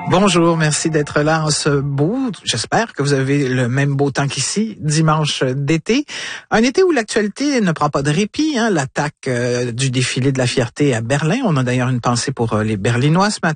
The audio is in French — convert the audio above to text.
Bonjour, merci d'être là en ce beau, j'espère que vous avez le même beau temps qu'ici, dimanche d'été. Un été où l'actualité ne prend pas de répit, l'attaque du défilé de la fierté à Berlin. On a d'ailleurs une pensée pour les Berlinois ce matin.